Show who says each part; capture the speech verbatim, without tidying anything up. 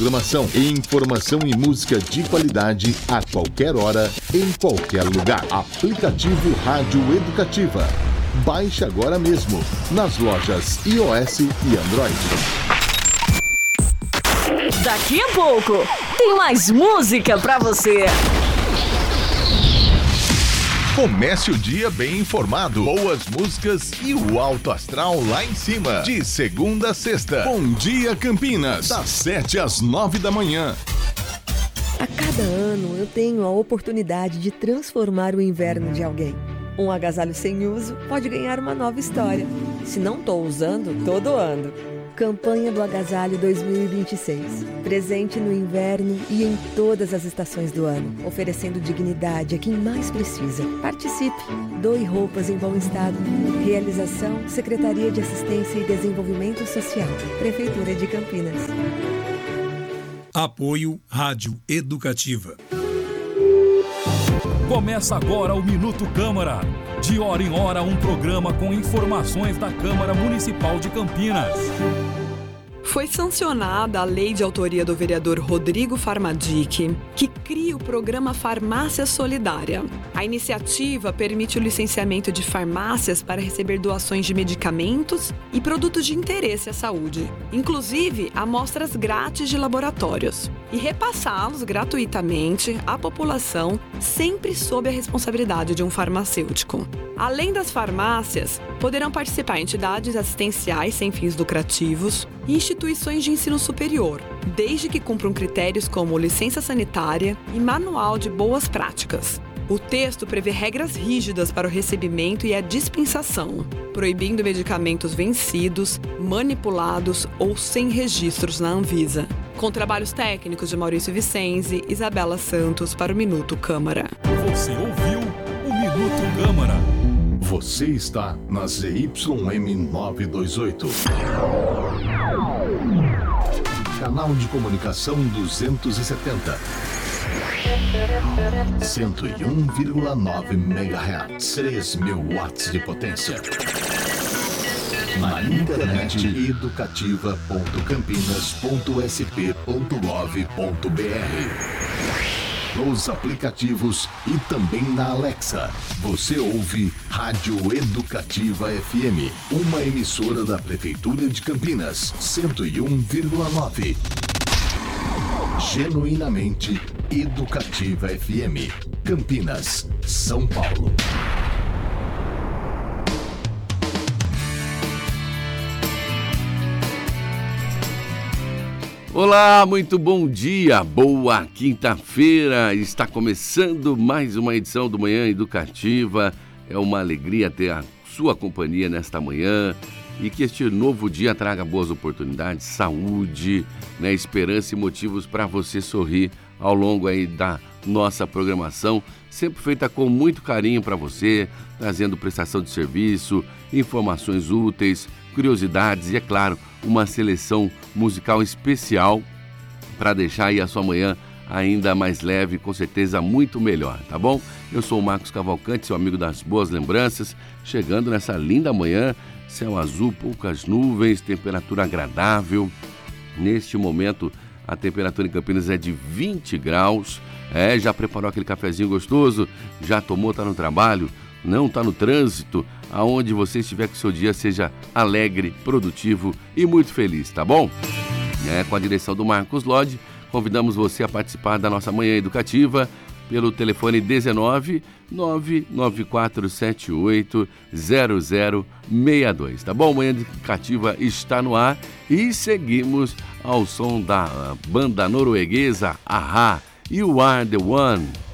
Speaker 1: programação, informação e música de qualidade a qualquer hora, em qualquer lugar. Aplicativo Rádio Educativa. Baixe agora mesmo nas lojas iOS e Android.
Speaker 2: Daqui a pouco tem mais música pra você.
Speaker 3: Comece o dia bem informado, boas músicas e o alto astral lá em cima. De segunda a sexta. Bom Dia Campinas, das sete às nove da manhã.
Speaker 4: A cada ano eu tenho a oportunidade de transformar o inverno de alguém. Um agasalho sem uso pode ganhar uma nova história. Se não estou usando, tô doando. Campanha do Agasalho dois mil e vinte e seis. Presente no inverno e em todas as estações do ano, oferecendo dignidade a quem mais precisa. Participe. Doe roupas em bom estado. Realização: Secretaria de Assistência e Desenvolvimento Social. Prefeitura de Campinas.
Speaker 5: Apoio Rádio Educativa. Começa agora o Minuto Câmara. De hora em hora, um programa com informações da Câmara Municipal de Campinas.
Speaker 6: Foi sancionada a lei de autoria do vereador Rodrigo Farmadic, que cria o programa Farmácia Solidária. A iniciativa permite o licenciamento de farmácias para receber doações de medicamentos e produtos de interesse à saúde, inclusive amostras grátis de laboratórios, e repassá-los gratuitamente à população, sempre sob a responsabilidade de um farmacêutico. Além das farmácias, poderão participar entidades assistenciais sem fins lucrativos e instituições de ensino superior, desde que cumpram critérios como licença sanitária e manual de boas práticas. O texto prevê regras rígidas para o recebimento e a dispensação, proibindo medicamentos vencidos, manipulados ou sem registros na Anvisa. Com trabalhos técnicos de Maurício Vicenzi, Isabela Santos para o Minuto Câmara.
Speaker 5: Você ouviu o Minuto Câmara.
Speaker 1: Você está na Z Y M novecentos e vinte e oito. Canal de comunicação duzentos e setenta. cento e um vírgula nove megahertz. três mil watts de potência. Na internet, educativa ponto campinas ponto s p ponto gov ponto b r. Nos aplicativos e também na Alexa. Você ouve Rádio Educativa F M, uma emissora da Prefeitura de Campinas, cento e um vírgula nove. Genuinamente Educativa F M, Campinas, São Paulo.
Speaker 7: Olá, muito bom dia, boa quinta-feira, está começando mais uma edição do Manhã Educativa. É uma alegria ter a sua companhia nesta manhã e que este novo dia traga boas oportunidades, saúde, né, esperança e motivos para você sorrir ao longo aí da nossa programação, sempre feita com muito carinho para você, trazendo prestação de serviço, informações úteis, curiosidades e, é claro, uma seleção musical especial para deixar aí a sua manhã ainda mais leve, com certeza muito melhor, tá bom? Eu sou o Marcos Cavalcante, seu amigo das boas lembranças, chegando nessa linda manhã, céu azul, poucas nuvens, temperatura agradável. Neste momento, a temperatura em Campinas é de vinte graus. É, já preparou aquele cafezinho gostoso? Já tomou, tá no trabalho? Não tá no trânsito? Aonde você estiver, que o seu dia seja alegre, produtivo e muito feliz, tá bom? É, com a direção do Marcos Lodge, convidamos você a participar da nossa manhã educativa pelo telefone dezenove, nove nove quatro sete oito, zero zero seis dois, tá bom? Manhã educativa está no ar e seguimos ao som da banda norueguesa A-ha, You Are The One.